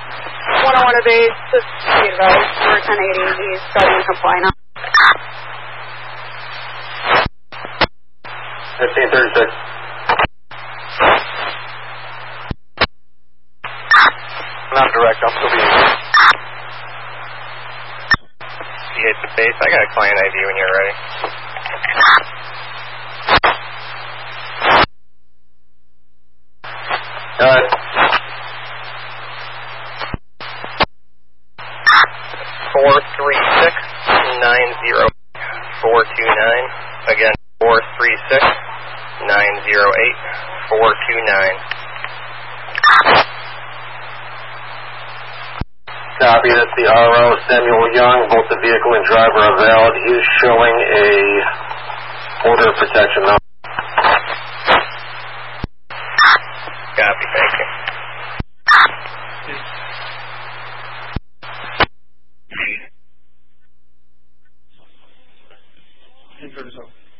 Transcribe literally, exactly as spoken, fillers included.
one oh one to base, just be advised, we're ten eighty, he's starting to comply now. fifteen thirty-six. Not direct, I'm still being. You hit the base, I got a client I D when you're ready. Go ahead. four three six nine zero four two nine. Again, four three six nine zero eight four two nine. Copy, that's the R O, Samuel Young, both the vehicle and driver are valid. He's showing a order of protection now. Copy, thank you. Intro yourself.